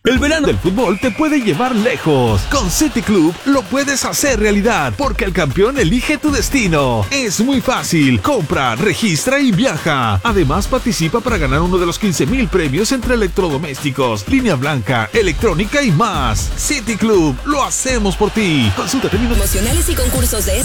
El verano del fútbol te puede llevar lejos. Con City Club lo puedes hacer realidad, porque el campeón elige tu destino. Es muy fácil. Compra, registra y viaja. Además, participa para ganar uno de los 15,000 premios entre electrodomésticos, línea blanca, electrónica y más. City Club, lo hacemos por ti. Consulta términos emocionales y concursos de